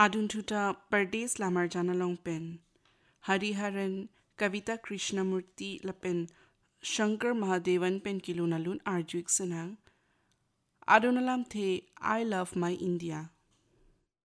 आदुन थुता परदेस Lamar जाना लोंगपेन हरिहरन कविता Krishnamurthy लपेन Shankar Mahadevan pen kilo नलून आर्जुक सनांग आदोनलाम थे I love my India